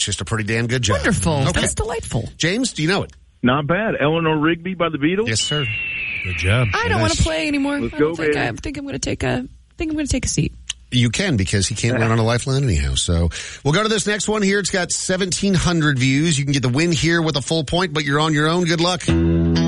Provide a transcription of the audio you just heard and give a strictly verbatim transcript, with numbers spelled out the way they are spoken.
just a pretty damn good job. Wonderful. Okay. That's delightful. James, do you know it? Not bad. Eleanor Rigby by the Beatles? Yes, sir. Good job. I don't Nice. want to play anymore. Let's I don't go, think baby. I think I'm going to take a. I think I'm going to take a seat. You can, because he can't run on a lifeline anyhow. So we'll go to this next one here. It's got seventeen hundred views. You can get the win here with a full point, but you're on your own. Good luck.